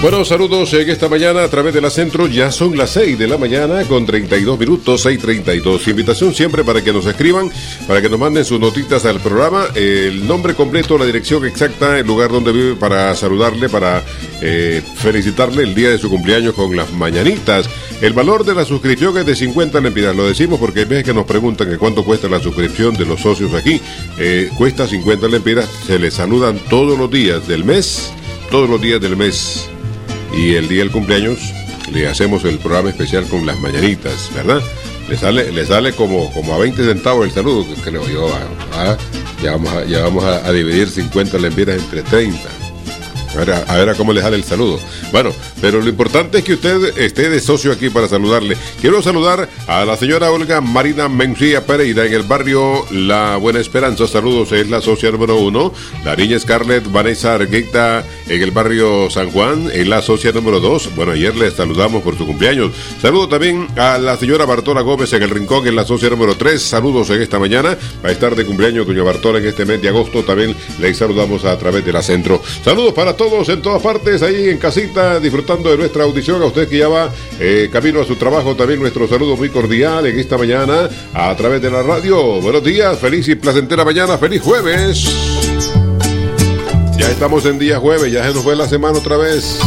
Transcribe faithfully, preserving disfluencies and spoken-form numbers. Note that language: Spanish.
Bueno, saludos en esta mañana a través de la Centro. Ya son las seis de la mañana con treinta y dos minutos, seis treinta y dos. Invitación siempre para que nos escriban, para que nos manden sus notitas al programa, el nombre completo, la dirección exacta, el lugar donde vive, para saludarle, para eh, felicitarle el día de su cumpleaños con las mañanitas. El valor de la suscripción es de cincuenta lempiras. Lo decimos porque hay veces que nos preguntan que cuánto cuesta la suscripción de los socios aquí. Eh, cuesta cincuenta lempiras. Se les saludan todos los días del mes, todos los días del mes. Y el día del cumpleaños le hacemos el programa especial con las mañanitas, ¿verdad? Le sale, le sale como, como a veinte centavos el saludo, creo yo. ¿Ah? Ya vamos, a, ya vamos a, a dividir cincuenta lempiras entre treinta. A ver, a, a ver a cómo le sale el saludo. Bueno, pero lo importante es que usted esté de socio aquí para saludarle. Quiero saludar a la señora Olga Marina Mencía Pereira en el barrio La Buena Esperanza. Saludos, es la socia número uno. La niña Scarlett Vanessa Argueta en el barrio San Juan, es la socia número dos. Bueno, ayer le saludamos por su cumpleaños. Saludo también a la señora Bartola Gómez en el Rincón, en la socia número tres. Saludos en esta mañana. Va a estar de cumpleaños doña Bartola en este mes de agosto. También le saludamos a través de la Centro. Saludos para todos. Todos en todas partes, ahí en casita, disfrutando de nuestra audición. A usted que ya va eh, camino a su trabajo, también nuestro saludo muy cordial en esta mañana a través de la radio. Buenos días, feliz y placentera mañana, feliz jueves. Ya estamos en día jueves, ya se nos fue la semana otra vez.